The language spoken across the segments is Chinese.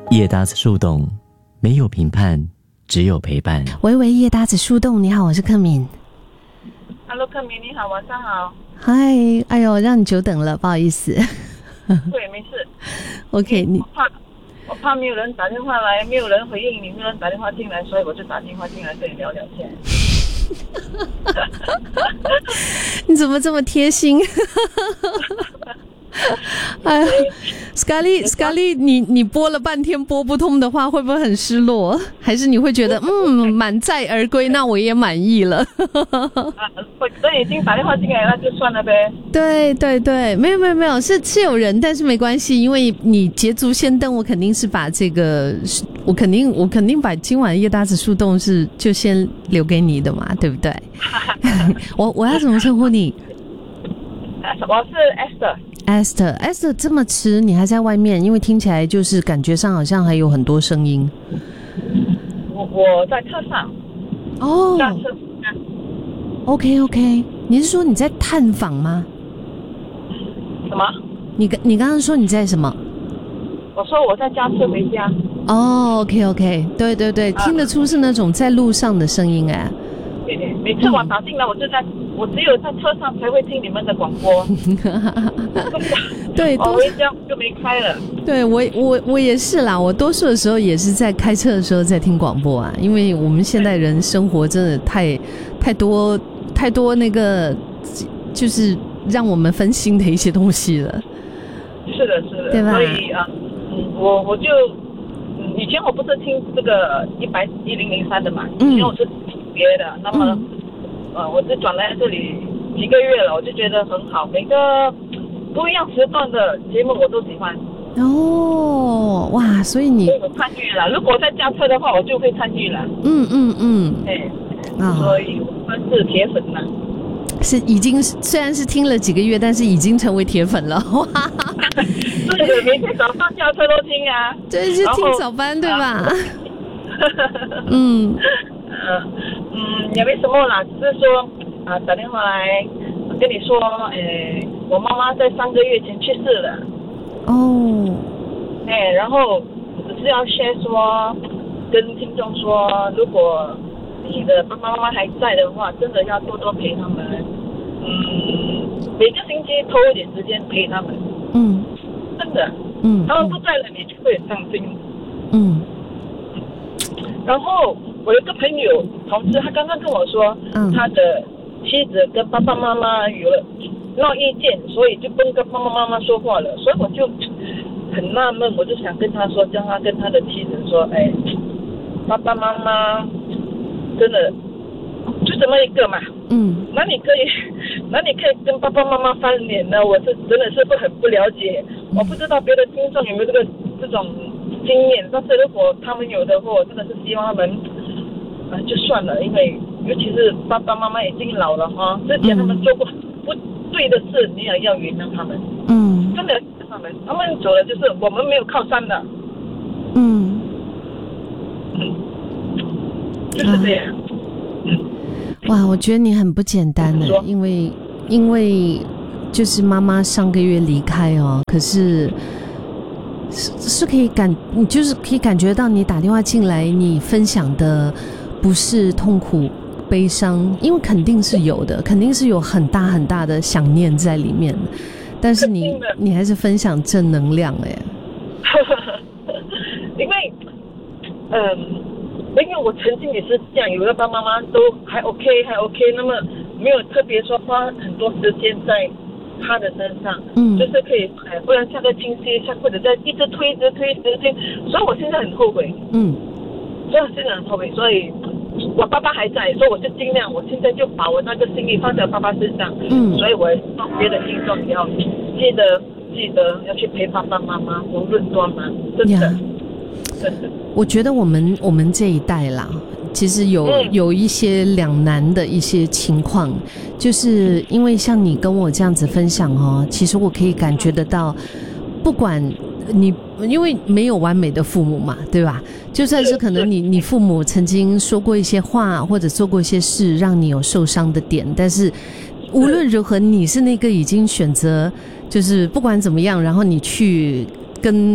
夜搭子树洞，没有评判，只有陪伴。 喂，夜搭子树洞，你好，我是克敏。 Hello， 克敏，你好，晚上好。 嗨，哎呦，让你久等了，不好意思。 对，没事。 OK， 我怕没有人打电话来，没有人回应你，没有人打电话进来，所以我就打电话进来跟你聊聊天。 你怎么这么贴心？哎 ，Scarly， 你拨了半天拨不通的话，会不会很失落？还是你会觉得满载而归，那我也满意了？ 所以已经打电话进来，那就算了呗。 对，没有，是有人，但是没关系，因为你捷足先登，我肯定是把这个，我肯定把今晚夜搭子树洞就先留给你的嘛，对不对？我要怎么称呼你？ 我是 Esther 这么迟你还在外面，因为听起来就是感觉上好像还有很多声音。 我在车上。 哦。 驾车。 OK， 你是说你在探访吗？ 什么？ 你刚刚说你在什么？ 我说我在驾车回家。 哦 ，OK， 对，听得出是那种在路上的声音哎。 对，每次我打进来，我只有在车上才会听你们的广播。对，我回家就没开了。 对，我也是啦，我多数的时候也是在开车的时候在听广播啊，因为我们现代人生活真的太多那个就是让我们分心的一些东西了。 是的， 对吧？ 所以我就以前我不是听这个1003的嘛，以前我是听别的，那么我就转来这里几个月了，我就觉得很好，每个不一样时段的节目我都喜欢。 哦，哇，所以我参与了，如果我在驾车的话，我就会参与了。所以我算是铁粉了。 是已经虽然是听了几个月，但是已经成为铁粉了。哇！ 对，每天早上驾车都听啊。 对，是听早班对吧？ 也没什么啦，只是说打电话来跟你说，我妈妈在3个月前去世了。 哦。 然后只是要先说跟听众说，如果你的爸爸妈妈还在的话，真的要多多陪他们。每个星期抽一点时间陪他们。真的。他们不在了，你就会很伤心。然后我有个朋友同事，他刚刚跟我说，他的妻子跟爸爸妈妈有了闹意见，所以就不跟爸爸妈妈说话了。所以我就很纳闷，我就想跟他说，叫他跟他的妻子说，爸爸妈妈真的就这么一个嘛，那你可以跟爸爸妈妈翻脸呢？我是真的是很不了解，我不知道别的听众有没有这种经验，但是如果他们有的话，我真的是希望他们就算了，因为尤其是爸爸妈妈已经老了哈，之前他们做过不对的事，你也要原谅他们。真的他们走了，就是我们没有靠山的。就是这样。 哇，我觉得你很不简单的，因为就是妈妈上个月离开哦，可是是可以你就是可以感觉到你打电话进来，你分享的不是痛苦悲伤，因为肯定是有的，肯定是有很大很大的想念在里面的，但是你还是分享正能量耶。 因为我曾经也是这样，有的爸爸妈妈都还 OK， 那么没有特别说花很多时间在他的身上，就是可以不然下个星期或者再一直推，所以我现在很后悔。所以我爸爸还在，所以我就尽量，我现在就把我那个心意放在爸爸身上。所以我帮别的听众也要记得要去陪爸爸妈妈，无论多忙，真的。 我觉得我们这一代啦，其实有一些两难的一些情况，就是因为像你跟我这样子分享哦，其实我可以感觉得到，不管你因为没有完美的父母嘛，对吧？就算是可能你父母曾经说过一些话，或者做过一些事，让你有受伤的点，但是无论如何，你是那个已经选择，就是不管怎么样，然后你去跟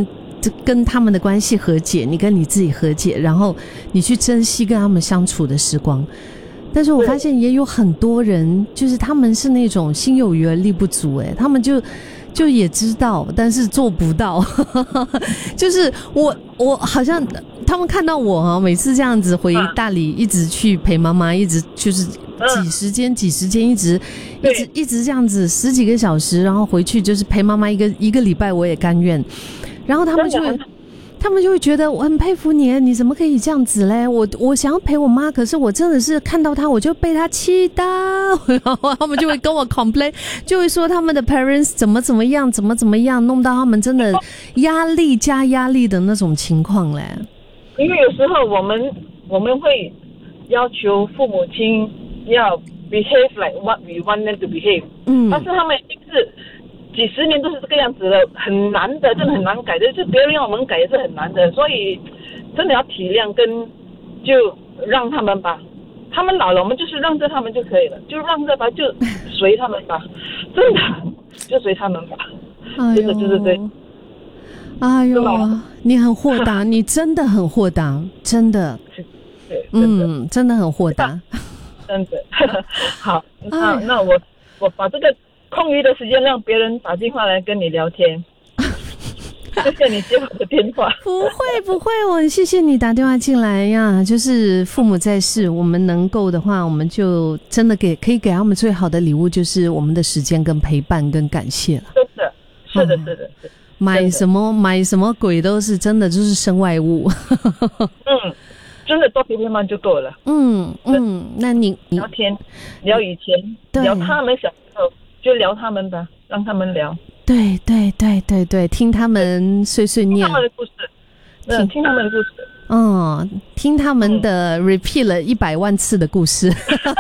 跟他们的关系和解，你跟你自己和解，然后你去珍惜跟他们相处的时光。但是我发现也有很多人，就是他们是那种心有余而力不足，他们就也知道，但是做不到。就是我好像他们看到我每次这样子回大理，一直去陪妈妈，一直就是挤时间，一直这样子10几个小时，然后回去就是陪妈妈一个礼拜，我也甘愿。然后他们就会觉得我很佩服你怎么可以这样子嘞？我想要陪我妈，可是我真的是看到她我就被她气到，然后他们就会跟我 complain， 就会说他们的 parents 怎么样，弄到他们真的压力加压力的那种情况嘞。 因为有时候我们会要求父母亲要 behave like what we want them to behave， 但是他们已经是几十年都是这个样子了，很难的，真的很难改的，就别人要我们改也是很难的，所以真的要体谅，跟就让他们吧，他们老了我们就是让着他们就可以了，就让着吧，就随他们吧，真的就随他们吧，真的就是对。 哎呦，你很豁达，你真的很豁达，真的，真的很豁达， 真的。好，那我把这个空余的时间让别人打电话来跟你聊天，谢谢你接我的电话。 不会，我很谢谢你打电话进来呀。就是父母在世，我们能够的话，我们就真的可以给他们最好的礼物，就是我们的时间跟陪伴跟感谢了。是的。买什么鬼都是真的，就是身外物。 真的多陪陪妈就够了。 那你聊天，聊以前，聊他们小时候，就聊他们吧，让他们聊。对， 听他们碎念， 听他们的故事，听他们的故事。 听他们的 repeat 了100万次的故事，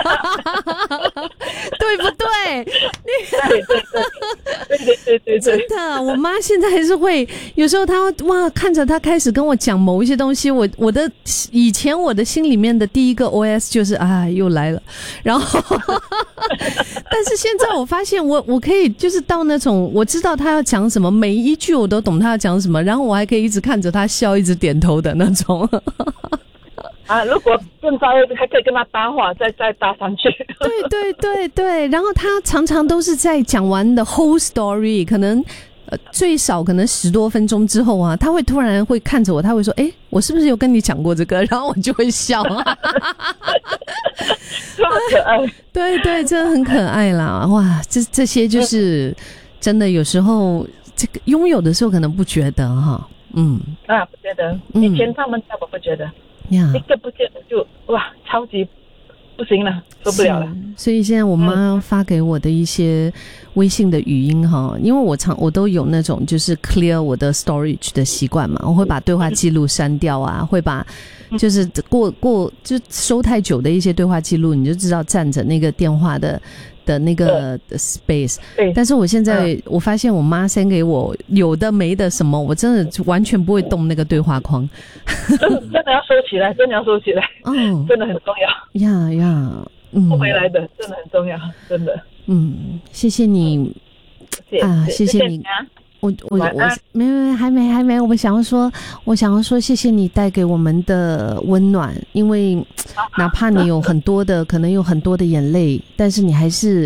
对不对？对，真的，我妈现在还是会，有时候她看着她开始跟我讲某一些东西，以前我的心里面的第一个 OS 就是又来了，然后但是现在我发现我可以就是到那种我知道她要讲什么，每一句我都懂她要讲什么，然后我还可以一直看着她笑，一直点头的那种。 如果更糟还可以跟他搭话，再搭上去。 对，然后他常常都是在讲完的 whole story， 可能最少可能10多分钟之后他会突然会看着我，他会说我是不是有跟你讲过这个？然后我就会笑。 这么可爱。 对，真的很可爱啦。哇，这些就是真的，有时候这个拥有的时候可能不觉得不觉得，以前他们在我不觉得，一个不见得就超级不行了，受不了了。 所以现在我妈发给我的一些微信的语音因为我都有那种就是 clear 我的 storage 的习惯嘛，我会把对话记录删掉会把就是就收太久的一些对话记录，你就知道占着那个电话的那个 space。但是我现在我发现我妈send给我有的没的什么，我真的完全不会动那个对话框。 真的要收起来，真的要收起来。真的很重要。不回来的真的很重要，真的。 谢谢你谢谢你。我没还没，我想要说谢谢你带给我们的温暖，因为哪怕你有很多的可能有很多的眼泪，但是你还是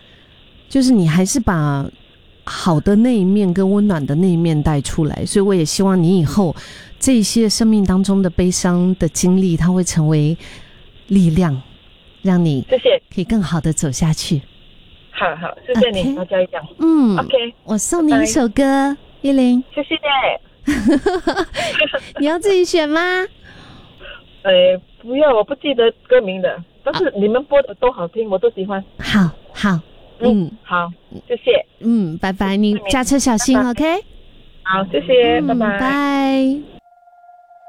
把好的那一面跟温暖的那一面带出来，所以我也希望你以后这些生命当中的悲伤的经历，它会成为力量，让你可以更好的走下去。 好，谢谢你，大家一样。OK， 我送你一首歌，依琳。 谢谢。 你要自己选吗？ 不要，我不记得歌名的，但是你们播的都好听，我都喜欢。 好， 好，谢谢。 拜拜，你驾车小心 ，OK？ 好，谢谢，拜拜。 拜。